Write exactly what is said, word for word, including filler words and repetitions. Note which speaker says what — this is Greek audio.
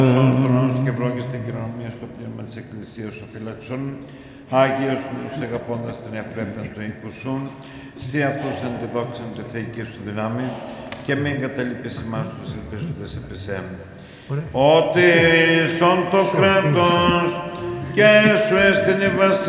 Speaker 1: Σως τρώνος και ευλόγης την κοινωνία στο πνεύμα της Εκκλησίας ο φύλαξον, Άγιος τους αγαπώντας την ευπρέπεια του οίκου σου, σύ αυτούς εν τη δόξαν τη θεϊκή σου δυνάμει, και μην καταλείπεις εμάς τους ελπίζοντες επί σε. Ότι σον το κράτος και σου έστεινε βασιλεία,